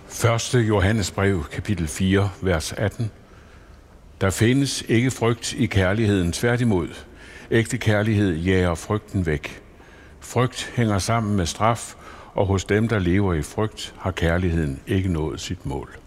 1. Johannes brev, kapitel 4, vers 18. Der findes ikke frygt i kærligheden, tværtimod. Ægte kærlighed jager frygten væk. Frygt hænger sammen med straf, og hos dem, der lever i frygt, har kærligheden ikke nået sit mål.